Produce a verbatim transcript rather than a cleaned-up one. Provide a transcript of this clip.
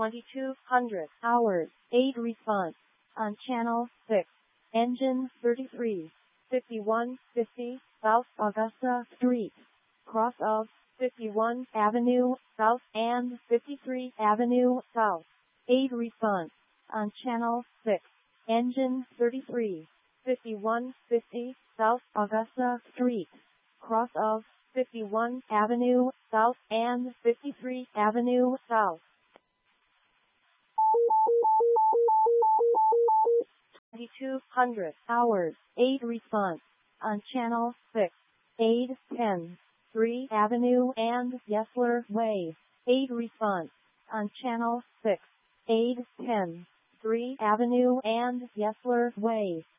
twenty-two hundred hours, aid response. On channel six. Engine thirty-three. fifty-one fifty South Augusta Street. Cross of fifty-one Avenue South and fifty-three Avenue South. Aid response. On channel six. Engine thirty-three. fifty-one fifty South Augusta Street. Cross of fifty-one Avenue South and fifty-three Avenue South. twenty-two hundred hours, aid response. On channel six. Aid ten. three Avenue and Yesler Way. Aid response. On channel six. Aid ten. three Avenue and Yesler Way.